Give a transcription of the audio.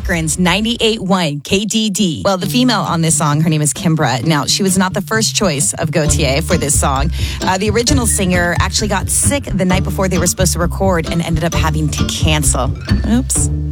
Akron's 98.1 KDD. Well, the female on this song, her name is Kimbra. Now, she was not the first choice of Gaultier for this song. The original singer actually got sick the night before they were supposed to record and ended up having to cancel. Oops.